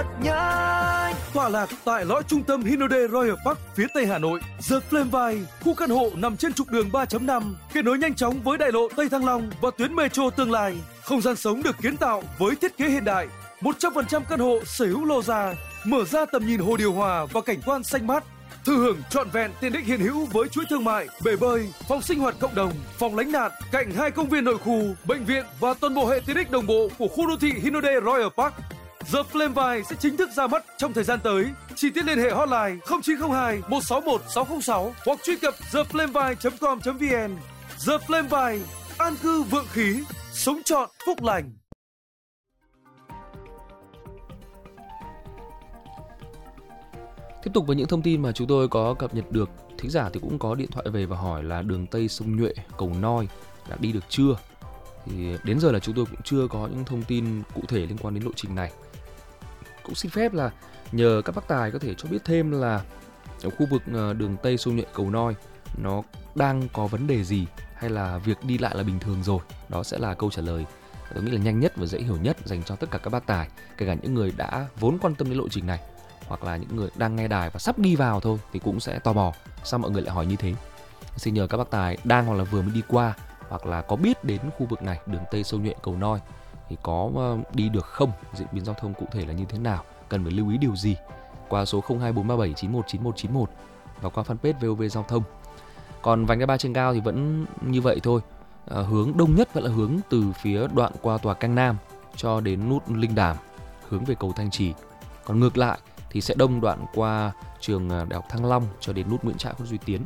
Nhanh! Tọa lạc tại lõi trung tâm Hinode Royal Park phía tây Hà Nội, The Flameville, khu căn hộ nằm trên trục đường 3.5, kết nối nhanh chóng với đại lộ Tây Thăng Long và tuyến metro tương lai. Không gian sống được kiến tạo với thiết kế hiện đại, 100% căn hộ sở hữu lô gia, mở ra tầm nhìn hồ điều hòa và cảnh quan xanh mát. Thừa hưởng trọn vẹn tiện ích hiện hữu với chuỗi thương mại, bể bơi, phòng sinh hoạt cộng đồng, phòng lánh nạn, cạnh 2 công viên nội khu, bệnh viện và toàn bộ hệ tiện ích đồng bộ của khu đô thị Hinode Royal Park. The Flameville sẽ chính thức ra mắt trong thời gian tới. Chi tiết liên hệ hotline 0902 161 606 hoặc truy cập theflameville.com.vn. The Flameville, an cư vượng khí, sống trọn phúc lành. Tiếp tục với những thông tin mà chúng tôi có cập nhật được, thính giả thì cũng có điện thoại về và hỏi là đường Tây Sông Nhuệ, cầu Noi đã đi được chưa? Thì đến giờ là chúng tôi cũng chưa có những thông tin cụ thể liên quan đến lộ trình này. Cũng xin phép là nhờ các bác tài có thể cho biết thêm là ở khu vực đường Tây Sông Nhuệ, cầu Noi nó đang có vấn đề gì, hay là việc đi lại là bình thường rồi? Đó sẽ là câu trả lời tôi nghĩ là nhanh nhất và dễ hiểu nhất dành cho tất cả các bác tài, kể cả những người đã vốn quan tâm đến lộ trình này, hoặc là những người đang nghe đài và sắp đi vào thôi thì cũng sẽ tò mò sao mọi người lại hỏi như thế. Xin nhờ các bác tài đang hoặc là vừa mới đi qua, hoặc là có biết đến khu vực này, đường Tây Sông Nhuệ, cầu Noi thì có đi được không, diễn biến giao thông cụ thể là như thế nào, cần phải lưu ý điều gì, qua số 02437919191 và qua fanpage VOV Giao thông. Còn vành đai 3 trên cao thì vẫn như vậy thôi, hướng đông nhất vẫn là hướng từ phía đoạn qua tòa Cang Nam cho đến nút Linh Đàm hướng về cầu Thanh Trì. Còn ngược lại thì sẽ đông đoạn qua trường Đại học Thăng Long cho đến nút Nguyễn Trãi, Khuất Duy Tiến.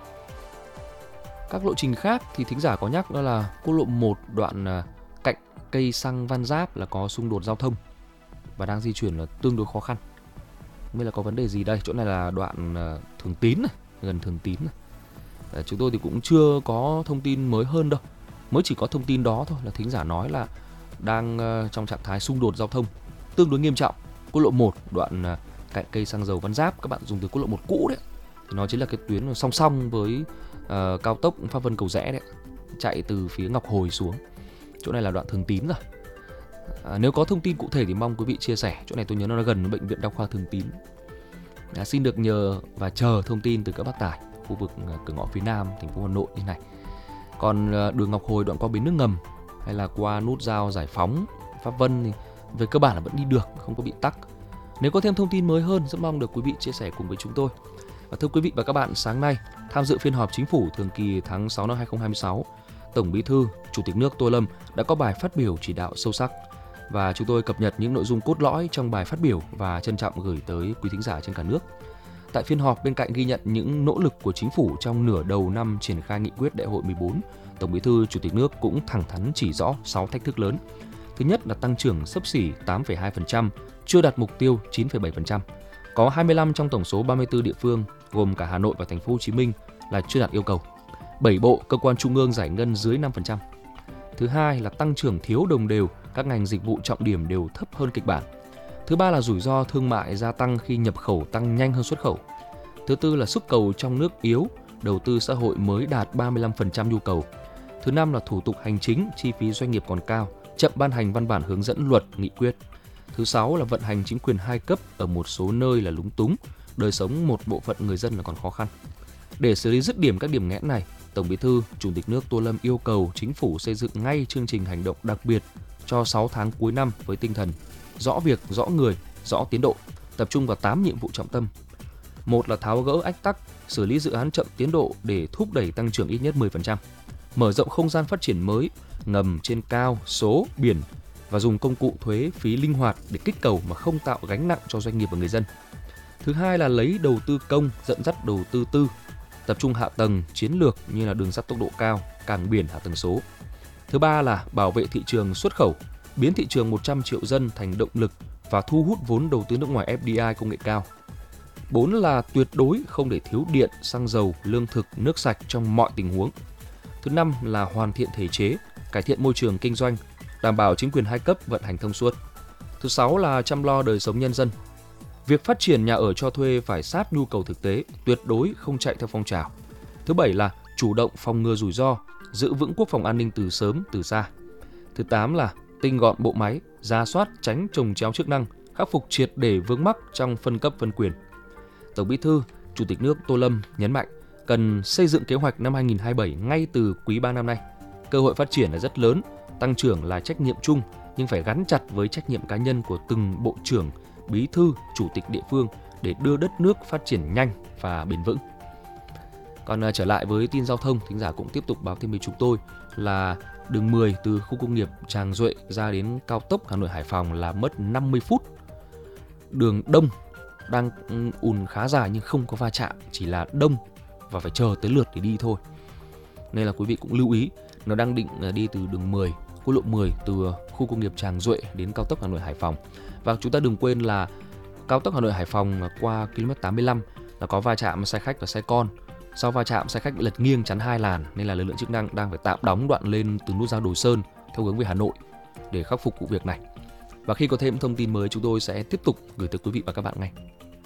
Các lộ trình khác thì thính giả có nhắc đó là quốc lộ 1 đoạn cạnh cây xăng Văn Giáp là có xung đột giao thông và đang di chuyển là tương đối khó khăn. Không biết là có vấn đề gì đây? Chỗ này là đoạn Thường Tín này, gần Thường Tín này. Chúng tôi thì cũng chưa có thông tin mới hơn đâu. Mới chỉ có thông tin đó thôi, là thính giả nói là đang trong trạng thái xung đột giao thông tương đối nghiêm trọng. Quốc lộ 1 đoạn cạnh cây xăng dầu Văn Giáp, các bạn dùng từ quốc lộ 1 cũ đấy, thì nó chính là cái tuyến song song với cao tốc Pháp Vân Cầu Rẽ đấy, chạy từ phía Ngọc Hồi xuống. Chỗ này là đoạn Thường Tín rồi. Nếu có thông tin cụ thể thì mong quý vị chia sẻ. Chỗ này tôi nhớ nó gần với bệnh viện Đa khoa Thường Tín. Xin được nhờ và chờ thông tin từ các bác tài khu vực cửa ngõ phía Nam thành phố Hà Nội như này. Còn đường Ngọc Hồi đoạn qua bến nước ngầm hay là qua nút giao Giải Phóng, Pháp Vân thì về cơ bản là vẫn đi được, không có bị tắc. Nếu có thêm thông tin mới hơn, rất mong được quý vị chia sẻ cùng với chúng tôi. Và thưa quý vị và các bạn, sáng nay tham dự phiên họp chính phủ thường kỳ tháng 6 năm 2026, Tổng Bí thư, Chủ tịch nước Tô Lâm đã có bài phát biểu chỉ đạo sâu sắc, và chúng tôi cập nhật những nội dung cốt lõi trong bài phát biểu và trân trọng gửi tới quý thính giả trên cả nước. Tại phiên họp, bên cạnh ghi nhận những nỗ lực của chính phủ trong nửa đầu năm triển khai nghị quyết Đại hội 14, Tổng Bí thư, Chủ tịch nước cũng thẳng thắn chỉ rõ 6 thách thức lớn. Thứ nhất là tăng trưởng xấp xỉ 8,2%, chưa đạt mục tiêu 9,7%. Có 25 trong tổng số 34 địa phương gồm cả Hà Nội và Thành phố Hồ Chí Minh là chưa đạt yêu cầu. 7 bộ, cơ quan trung ương giải ngân dưới 5%. Thứ hai là tăng trưởng thiếu đồng đều, các ngành dịch vụ trọng điểm đều thấp hơn kịch bản. Thứ ba là rủi ro thương mại gia tăng khi nhập khẩu tăng nhanh hơn xuất khẩu. Thứ tư là xuất cầu trong nước yếu, đầu tư xã hội mới đạt 35% nhu cầu. Thứ năm là thủ tục hành chính, chi phí doanh nghiệp còn cao, chậm ban hành văn bản hướng dẫn luật, nghị quyết. Thứ sáu là vận hành chính quyền hai cấp ở một số nơi là lúng túng, đời sống một bộ phận người dân là còn khó khăn. Để xử lý dứt điểm các điểm nghẽn này, Tổng Bí thư, Chủ tịch nước Tô Lâm yêu cầu chính phủ xây dựng ngay chương trình hành động đặc biệt cho 6 tháng cuối năm với tinh thần rõ việc, rõ người, rõ tiến độ, tập trung vào 8 nhiệm vụ trọng tâm. Một là tháo gỡ ách tắc, xử lý dự án chậm tiến độ để thúc đẩy tăng trưởng ít nhất 10%, mở rộng không gian phát triển mới, ngầm trên cao, số, biển và dùng công cụ thuế phí linh hoạt để kích cầu mà không tạo gánh nặng cho doanh nghiệp và người dân. Thứ hai là lấy đầu tư công dẫn dắt đầu tư tư, tập trung hạ tầng chiến lược như là đường sắt tốc độ cao, cảng biển hạ tầng số. Thứ ba là bảo vệ thị trường xuất khẩu, biến thị trường 100 triệu dân thành động lực và thu hút vốn đầu tư nước ngoài FDI công nghệ cao. 4 là tuyệt đối không để thiếu điện, xăng dầu, lương thực, nước sạch trong mọi tình huống. Thứ 5 là hoàn thiện thể chế, cải thiện môi trường kinh doanh, đảm bảo chính quyền hai cấp vận hành thông suốt. Thứ 6 là chăm lo đời sống nhân dân. Việc phát triển nhà ở cho thuê phải sát nhu cầu thực tế, tuyệt đối không chạy theo phong trào. Thứ 7 là chủ động phòng ngừa rủi ro, giữ vững quốc phòng an ninh từ sớm từ xa. Thứ 8 là tinh gọn bộ máy, rà soát tránh chồng chéo chức năng, khắc phục triệt để vướng mắc trong phân cấp phân quyền. Tổng Bí thư, Chủ tịch nước Tô Lâm nhấn mạnh cần xây dựng kế hoạch năm 2027 ngay từ quý 3 năm nay. Cơ hội phát triển là rất lớn, tăng trưởng là trách nhiệm chung nhưng phải gắn chặt với trách nhiệm cá nhân của từng bộ trưởng, bí thư, chủ tịch địa phương để đưa đất nước phát triển nhanh và bền vững. Còn trở lại với tin giao thông, thính giả cũng tiếp tục báo thêm với chúng tôi là đường 10 từ khu công nghiệp Tràng Duệ ra đến cao tốc Hà Nội Hải Phòng là mất 50 phút. Đường đông đang ùn khá dài nhưng không có va chạm, chỉ là đông và phải chờ tới lượt để đi thôi. Nên là quý vị cũng lưu ý, nó đang định đi từ đường 10, quốc lộ 10 từ khu công nghiệp Tràng Duệ đến cao tốc Hà Nội Hải Phòng. Và chúng ta đừng quên là cao tốc Hà Nội Hải Phòng qua km 85 là có va chạm xe khách và xe con. Sau va chạm, xe khách bị lật nghiêng chắn 2 làn nên là lực lượng chức năng đang phải tạm đóng đoạn lên từ nút giao Đồ Sơn theo hướng về Hà Nội để khắc phục vụ việc này. Và khi có thêm thông tin mới, chúng tôi sẽ tiếp tục gửi tới quý vị và các bạn ngay.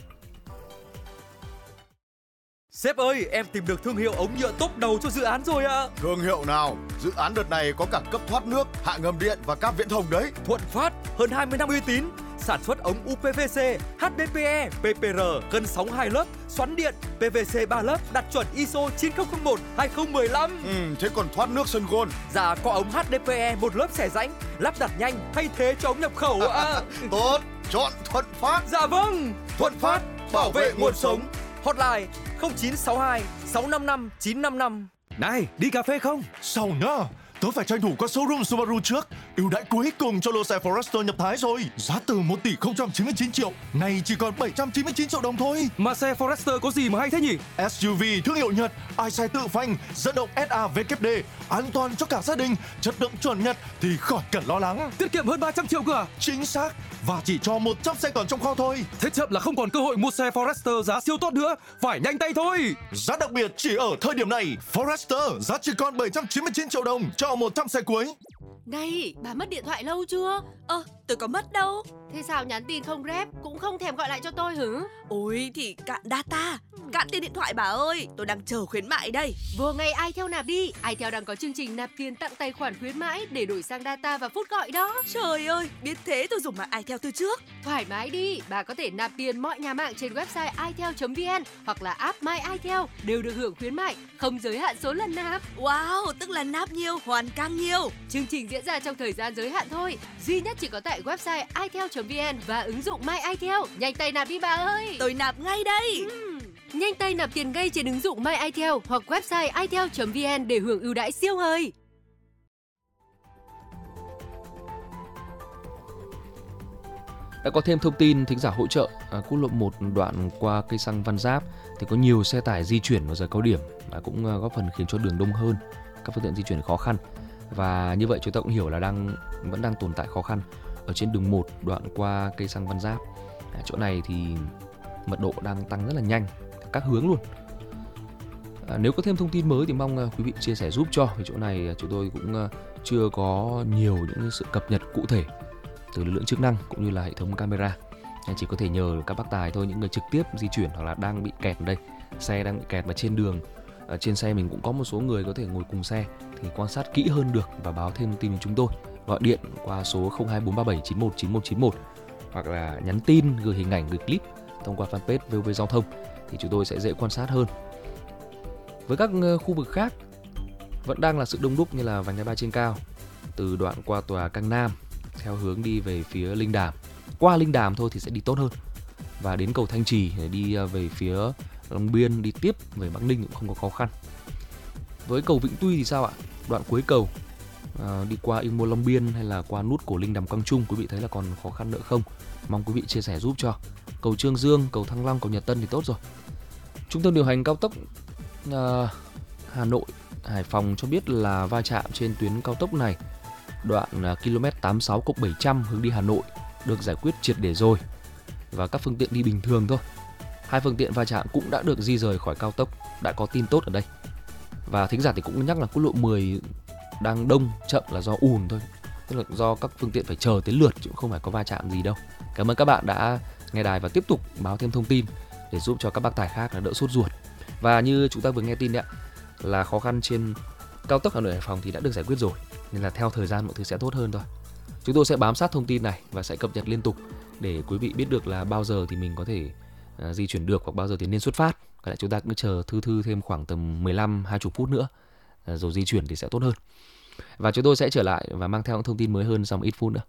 Sếp ơi, em tìm được thương hiệu ống nhựa top đầu cho dự án rồi ạ. Thương hiệu nào? Dự án đợt này có cả cấp thoát nước, hạ ngầm điện và cáp viễn thông đấy. Thuận Phát, hơn 20 năm uy tín, sản xuất ống UPVC, HDPE, PPR, cân sóng 2 lớp, xoắn điện, PVC 3 lớp, đạt chuẩn ISO 9001/2015. Thế còn thoát nước Sun Gold? Dạ, có ống HDPE 1 lớp xẻ rãnh, lắp đặt nhanh, thay thế cho ống nhập khẩu ạ. Tốt, chọn Thuận Phát. Dạ vâng, Thuận Phát, bảo vệ nguồn sống. Hotline 0962 655 955. Này, đi cà phê không? Sao nhá? Tớ phải tranh thủ qua showroom Subaru trước. Ưu đãi cuối cùng cho lô xe Forester nhập Thái rồi. Giá từ 1 tỷ 099 triệu, nay chỉ còn 799 triệu đồng thôi. Mà xe Forester có gì mà hay thế nhỉ? SUV thương hiệu Nhật, ai xe tự phanh, dẫn động SAVKD, an toàn cho cả gia đình, chất lượng chuẩn Nhật thì khỏi cần lo lắng. Tiết kiệm hơn 300 triệu cơ à? Chính xác, và chỉ cho 100 xe còn trong kho thôi. Thế chậm là không còn cơ hội mua xe Forester giá siêu tốt nữa, phải nhanh tay thôi. Giá đặc biệt chỉ ở thời điểm này. Forester giá chỉ còn 799 triệu đồng cho 100 xe cuối. Này, bà mất điện thoại lâu chưa? Tôi có mất đâu. Thế sao nhắn tin không rep, cũng không thèm gọi lại cho tôi hử? Ôi thì cạn data, cạn tiền điện thoại bà ơi. Tôi đang chờ khuyến mại đây. Vừa ngày iTel nạp đi. iTel đang có chương trình nạp tiền tặng tài khoản khuyến mãi để đổi sang data và phút gọi đó. Trời ơi, biết thế tôi dùng mạng iTel từ trước. Thoải mái đi, bà có thể nạp tiền mọi nhà mạng trên website itel.vn hoặc là app My iTel đều được hưởng khuyến mại, không giới hạn số lần nạp. Wow, tức là nạp nhiều, hoàn càng nhiều. Chương trình diễn ra trong thời gian giới hạn thôi, duy nhất chỉ có tại website itel.vn và ứng dụng My iTel. Nhanh tay nạp đi bà ơi. Tôi nạp ngay đây. Nhanh tay nạp tiền ngay trên ứng dụng My iTel hoặc website itel.vn để hưởng ưu đãi siêu hời. Đã có thêm thông tin thính giả hỗ trợ quốc lộ 1 đoạn qua cây xăng Văn Giáp thì có nhiều xe tải di chuyển vào giờ cao điểm và cũng góp phần khiến cho đường đông hơn, các phương tiện di chuyển khó khăn. Và như vậy chúng ta cũng hiểu là vẫn đang tồn tại khó khăn ở trên đường 1 đoạn qua cây xăng Văn Giáp. Chỗ này thì mật độ đang tăng rất là nhanh các hướng luôn. Nếu có thêm thông tin mới thì mong quý vị chia sẻ giúp cho. Vì chỗ này chúng tôi cũng chưa có nhiều những sự cập nhật cụ thể từ lực lượng chức năng cũng như là hệ thống camera. Chỉ có thể nhờ các bác tài thôi, những người trực tiếp di chuyển hoặc là đang bị kẹt ở đây, xe đang bị kẹt vào trên đường. Trên xe mình cũng có một số người có thể ngồi cùng xe thì quan sát kỹ hơn được và báo thêm thông tin với chúng tôi. Gọi điện qua số 02437919191 hoặc là nhắn tin, gửi hình ảnh, gửi clip thông qua fanpage VOV Giao thông thì chúng tôi sẽ dễ quan sát hơn. Với các khu vực khác vẫn đang là sự đông đúc như là vành đai 3 trên cao, từ đoạn qua tòa Cang Nam theo hướng đi về phía Linh Đàm, qua Linh Đàm thôi thì sẽ đi tốt hơn, và đến cầu Thanh Trì để đi về phía Long Biên đi tiếp về Bắc Ninh cũng không có khó khăn. Với cầu Vĩnh Tuy thì sao ạ? Đoạn cuối cầu đi qua Yên Môn Long Biên hay là qua nút Cổ Linh Đàm Quang Trung, quý vị thấy là còn khó khăn nữa không? Mong quý vị chia sẻ giúp cho. Cầu Trương Dương, cầu Thăng Long, cầu Nhật Tân thì tốt rồi. Trung tâm điều hành cao tốc Hà Nội Hải Phòng cho biết là va chạm trên tuyến cao tốc này đoạn km 86+700 hướng đi Hà Nội được giải quyết triệt để rồi và các phương tiện đi bình thường thôi. 2 phương tiện va chạm cũng đã được di rời khỏi cao tốc, đã có tin tốt ở đây. Và thính giả thì cũng nhắc là quốc lộ 10 đang đông chậm là do ùn thôi, tức là do các phương tiện phải chờ tới lượt chứ không phải có va chạm gì đâu. Cảm ơn các bạn đã nghe đài và tiếp tục báo thêm thông tin để giúp cho các bác tài khác là đỡ sốt ruột. Và như chúng ta vừa nghe tin đấy ạ, là khó khăn trên cao tốc Hà Nội Hải Phòng thì đã được giải quyết rồi, nên là theo thời gian mọi thứ sẽ tốt hơn thôi. Chúng tôi sẽ bám sát thông tin này và sẽ cập nhật liên tục để quý vị biết được là bao giờ thì mình có thể di chuyển được hoặc bao giờ thì nên xuất phát. Còn lại chúng ta cứ chờ thư thêm khoảng tầm 15-20 phút nữa rồi di chuyển thì sẽ tốt hơn. Và chúng tôi sẽ trở lại và mang theo những thông tin mới hơn trong ít phút nữa.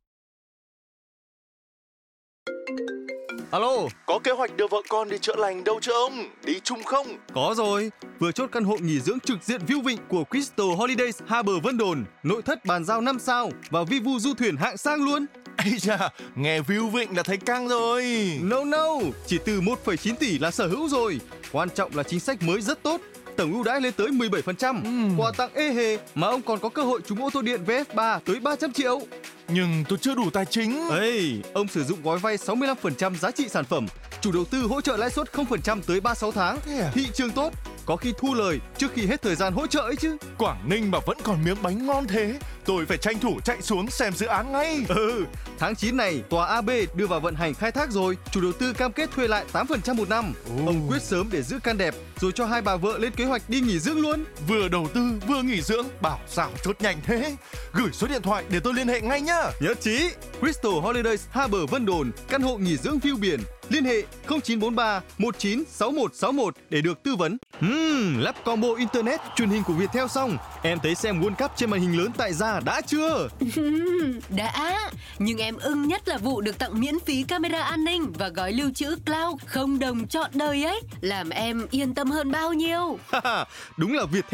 Alo, có kế hoạch đưa vợ con đi chữa lành đâu chưa ông? Đi chung không? Có rồi, vừa chốt căn hộ nghỉ dưỡng trực diện view vịnh của Crystal Holidays Harbour Vân Đồn, nội thất bàn giao 5 sao và vi vu du thuyền hạng sang luôn. Ây da, nghe view vịnh là thấy căng rồi. No, chỉ từ 1,9 tỷ là sở hữu rồi. Quan trọng là chính sách mới rất tốt. Tổng ưu đãi lên tới 17%, quà tặng ê hề mà ông còn có cơ hội trúng ô tô điện VF3 tới 300 triệu. Nhưng tôi chưa đủ tài chính. Ê, ông sử dụng gói vay 65% giá trị sản phẩm, chủ đầu tư hỗ trợ lãi suất 0% tới 36 tháng. Thị trường tốt, có khi thu lời trước khi hết thời gian hỗ trợ ấy chứ. Quảng Ninh mà vẫn còn miếng bánh ngon thế, tôi phải tranh thủ chạy xuống xem dự án ngay. Tháng 9 này, tòa AB đưa vào vận hành khai thác rồi, chủ đầu tư cam kết thuê lại 8% một năm. Ông quyết sớm để giữ căn đẹp, rồi cho hai bà vợ lên kế hoạch đi nghỉ dưỡng luôn. Vừa đầu tư vừa nghỉ dưỡng, bảo sao chốt nhanh thế. Gửi số điện thoại để tôi liên hệ ngay nhá. Nhất trí. Crystal Holidays Harbour Vân Đồn, căn hộ nghỉ dưỡng view biển. Liên hệ 0943 196161 để được tư vấn. Lắp combo internet, truyền hình của Viettel xong, em thấy xem World Cup trên màn hình lớn tại gia đã chưa? Đã, nhưng em ưng nhất là vụ được tặng miễn phí camera an ninh và gói lưu trữ cloud không đồng trọn đời ấy, làm em yên tâm hơn bao nhiêu. Đúng là Viettel